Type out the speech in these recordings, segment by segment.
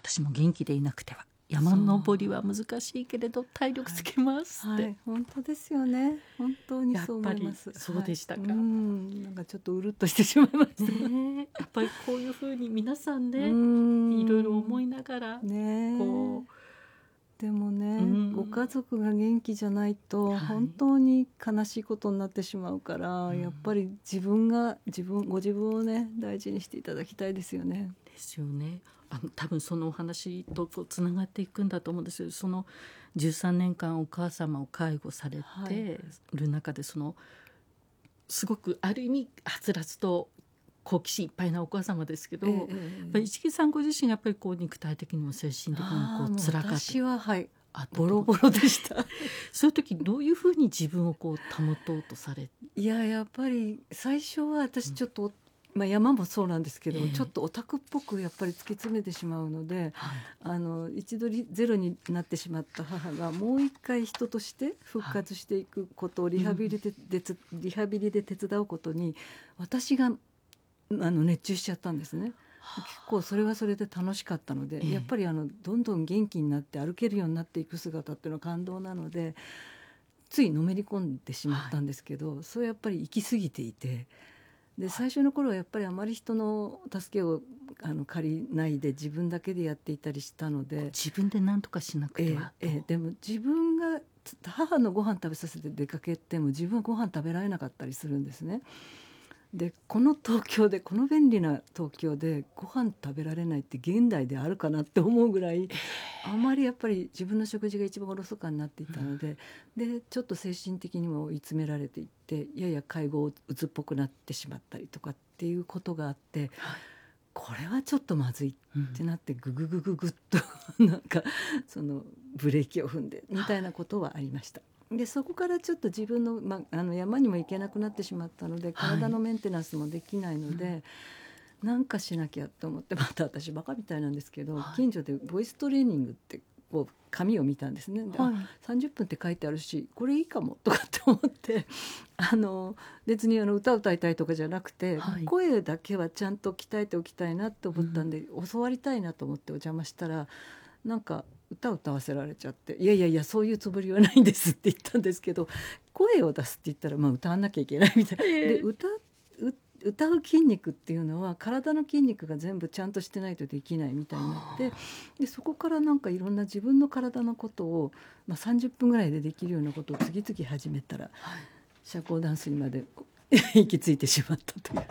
私も元気でいなくては、山登りは難しいけれど体力つけますって、 本当ですよね。本当にそう思います。 そうでしたか。 なんかちょっとうるっとしてしまいました、 ね、やっぱりこういうふうに皆さんね、いろいろ思いながら、こうでもね、ご家族が元気じゃないと本当に悲しいことになってしまうから、やっぱりご自分をね大事にしていただきたいですよね。 ですよね。多分そのお話とつながっていくんだと思うんですよ。その13年間お母様を介護されてる中で、すごくある意味はつらつと好奇心いっぱいなお母様ですけど、やっぱり市木さんご自身がやっぱり肉体的にも精神的にも辛かった。 私はボロボロでしたそういう時どういうふうに自分を保とうとされ？ やっぱり最初は私ちょっと、山もそうなんですけど、ちょっとオタクっぽくやっぱり突き詰めてしまうので、一度ゼロになってしまった母がもう一回人として復活していくことをリハビリで手伝うことに私が熱中しちゃったんですね。結構それはそれで楽しかったので、やっぱりどんどん元気になって歩けるようになっていく姿っていうのは感動なので、ついのめり込んでしまったんですけど、それはやっぱり行き過ぎていて、で最初の頃はやっぱりあまり人の助けを借りないで自分だけでやっていたりしたので、 自分で何とかしなくてはでも自分が母のご飯食べさせて出かけても自分はご飯食べられなかったりするんですね。でこの便利な東京でご飯食べられないって現代であるかなって思うぐらい、あまりやっぱり自分の食事が一番おろそかになっていたので、ちょっと精神的にも追い詰められていって、やや介護うつっぽくなってしまったりとかっていうことがあって、これはちょっとまずいってなって、グググググッとなんかそのブレーキを踏んでみたいなことはありました。でそこからちょっと自分の、山にも行けなくなってしまったので、体のメンテナンスもできないので、なんかしなきゃと思って、また私バカみたいなんですけど、近所でボイストレーニングって紙を見たんですね。30分って書いてあるし、これいいかもとかって思って別に歌を歌いたいとかじゃなくて、声だけはちゃんと鍛えておきたいなと思ったんで、教わりたいなと思ってお邪魔したら、なんか歌わせられちゃって、いやそういうつもりはないんですって言ったんですけど、声を出すって言ったら歌わなきゃいけないみたいな、で歌う筋肉っていうのは体の筋肉が全部ちゃんとしてないとできないみたいになって、でそこからなんかいろんな自分の体のことを、30分ぐらいでできるようなことを次々始めたら、社交ダンスにまで行き着いてしまったという。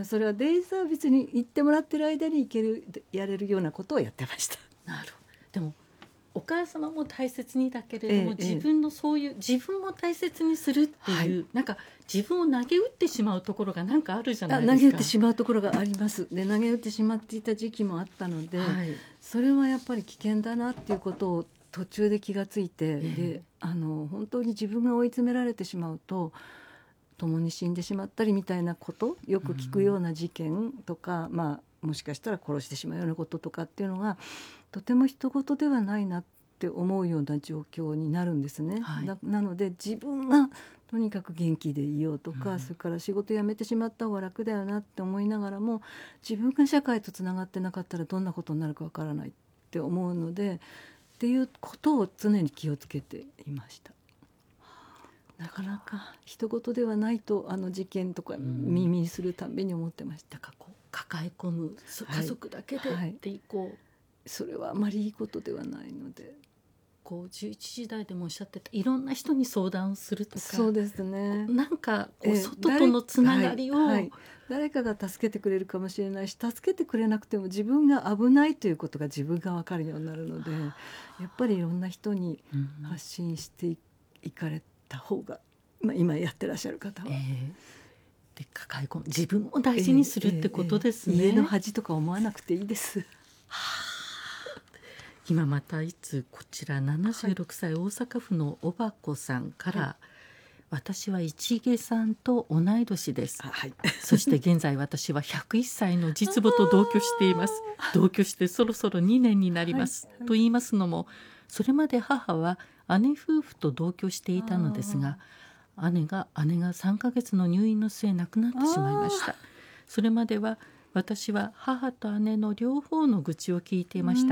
それはデイサービスに行ってもらってる間にやれるようなことをやってました。 なるほど。でもお母様も大切にだけれども、自分のそういう自分も大切にするっていう、なんか自分を投げ打ってしまうところがなんかあるじゃないですか。 投げ打ってしまうところがあります。で投げ打ってしまっていた時期もあったので、それはやっぱり危険だなっていうことを途中で気がついて、で本当に自分が追い詰められてしまうと共に死んでしまったりみたいなこと、よく聞くような事件とか、もしかしたら殺してしまうようなこととかっていうのがとても人事ではないなって思うような状況になるんですね。なので自分がとにかく元気でいようとか、それから仕事辞めてしまった方が楽だよなって思いながらも、自分が社会とつながってなかったらどんなことになるかわからないって思うのでっていうことを常に気をつけていました。なかなか人事ではないと事件とか耳にするたびに思ってました。 抱え込む家族だけでってそれはあまりいいことではないので、 11時台でもおっしゃってたいろんな人に相談するとか、 そうですね、 なんか外とのつながりを、 誰かが助けてくれるかもしれないし、助けてくれなくても自分が危ないということが自分が分かるようになるので、やっぱりいろんな人に発信していかれた方が、今やってらっしゃる方は、 で抱え込む自分を大事にするってことですね。 家の恥とか思わなくていいです。 今またこちら76歳、大阪府のおばこさんから、私は市毛さんと同い年です、そして現在私は101歳の実母と同居しています。同居してそろそろ2年になります、と言いますのも、それまで母は姉夫婦と同居していたのですが、姉が3ヶ月の入院の末亡くなってしまいました。それまでは私は母と姉の両方の愚痴を聞いていました